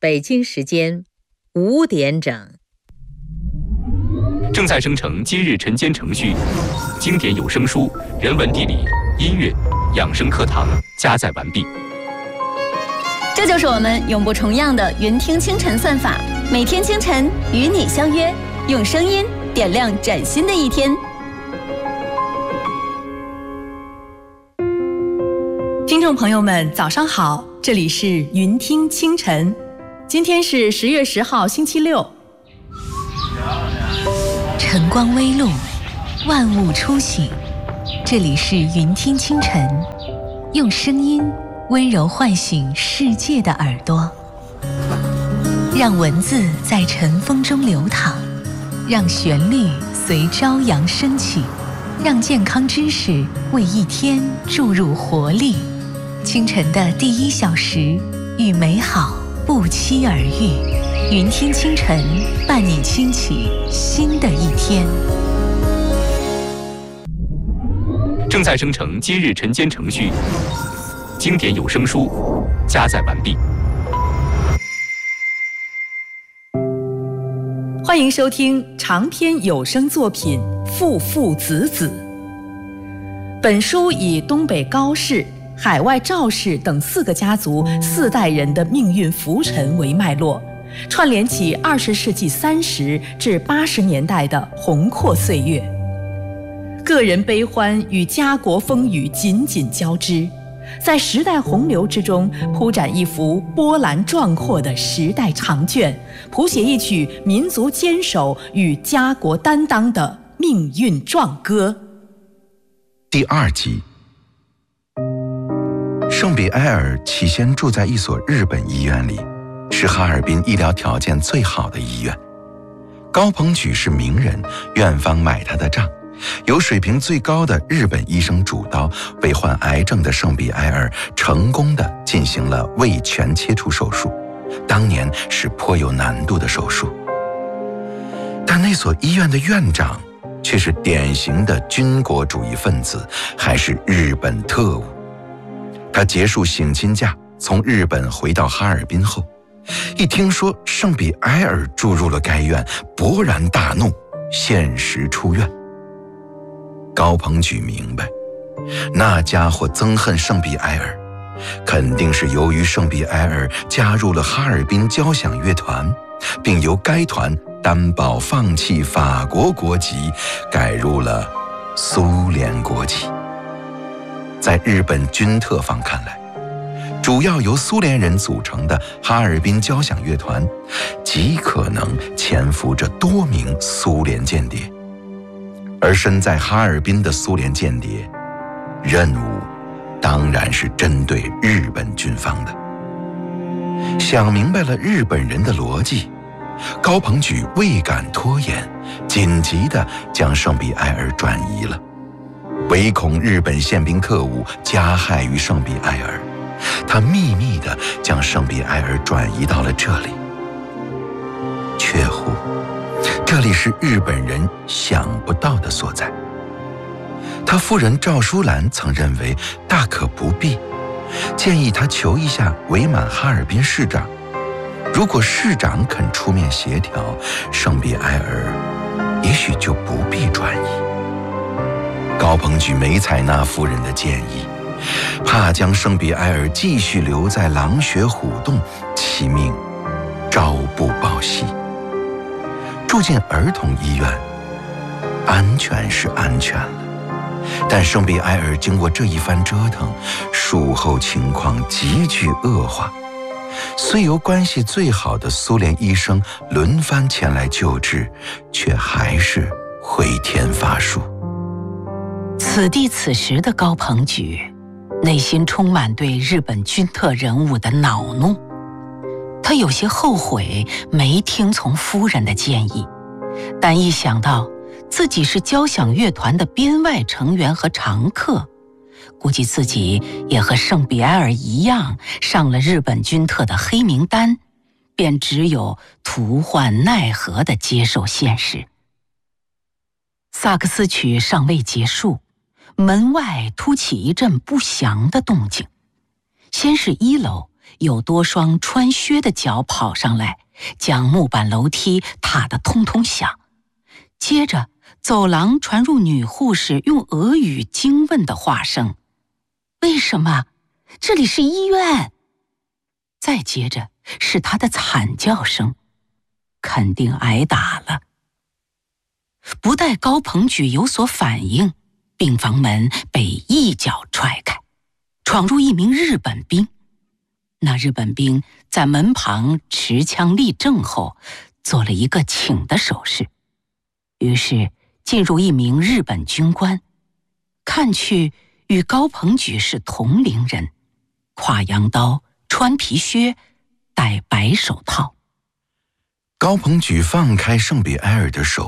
北京时间5点整。 正在生成今日晨间程序，经典有声书、人文地理、音乐、养生课堂加载完毕。 这就是我们永不重样的云听清晨算法，每天清晨与你相约，用声音点亮崭新的一天。 听众朋友们，早上好，这里是云听清晨，今天是10月10号，星期六。 晨光微露，万物初醒，这里是云听清晨，用声音温柔唤醒世界的耳朵，让文字在晨风中流淌，让旋律随朝阳升起，让健康知识为一天注入活力。清晨的第1小时，与美好不期而遇。云听清晨，伴你轻启新的一天。 正在生成今日晨间程序，经典有声书加载完毕。 欢迎收听长篇有声作品《父父子子》。本书以东北高氏、海外赵氏等4个家族4代人的命运浮沉为脉络，串联起20世纪30至80年代的宏阔岁月，个人悲欢与家国风雨紧紧交织，在时代洪流之中铺展一幅波澜壮阔的时代长卷，谱写一曲民族坚守与家国担当的命运壮歌。 第2集。圣比埃尔起先住在一所日本医院里，是哈尔滨医疗条件最好的医院。高鹏举是名人，院方买他的账，由水平最高的日本医生主刀，为患癌症的圣比埃尔成功地进行了胃全切除手术，当年是颇有难度的手术。但那所医院的院长却是典型的军国主义分子，还是日本特务。他结束省亲假，从日本回到哈尔滨后，一听说圣比埃尔住入了该院，勃然大怒，限时出院。高鹏举明白，那家伙憎恨圣比埃尔，肯定是由于圣比埃尔加入了哈尔滨交响乐团，并由该团担保放弃法国国籍，改入了苏联国籍。在日本军特方看来，主要由苏联人组成的哈尔滨交响乐团极可能潜伏着多名苏联间谍，而身在哈尔滨的苏联间谍任务当然是针对日本军方的。想明白了日本人的逻辑，高鹏举未敢拖延，紧急地将圣比埃尔转移了，唯恐日本宪兵特务加害于圣比埃尔，他秘密地将圣比埃尔转移到了这里。却乎，这里是日本人想不到的所在。他夫人赵淑兰曾认为大可不必，建议他求一下伪满哈尔滨市长，如果市长肯出面协调，圣比埃尔也许就不必转移。高鹏举没采纳夫人的建议，怕将圣比埃尔继续留在狼穴虎洞，其命朝不保夕。住进儿童医院，安全是安全了，但圣比埃尔经过这一番折腾，术后情况急剧恶化，虽由关系最好的苏联医生轮番前来救治，却还是回天乏术。 此地此时的高鹏举，内心充满对日本军特人物的恼怒。他有些后悔没听从夫人的建议，但一想到自己是交响乐团的编外成员和常客，估计自己也和圣比埃尔一样上了日本军特的黑名单，便只有徒患奈何地接受现实。萨克斯曲尚未结束，门外突起一阵不祥的动静。先是1楼有多双穿靴的脚跑上来，将木板楼梯踏得通通响。接着走廊传入女护士用俄语惊问的话声：“为什么？这里是医院。”再接着是她的惨叫声：“肯定挨打了。”不待高鹏举有所反应，病房门被一脚踹开，闯入一名日本兵。那日本兵在门旁持枪立正后，做了一个请的手势。于是进入一名日本军官，看去与高鹏举是同龄人，挎洋刀，穿皮靴，戴白手套。 高鹏举放开圣比埃尔的手，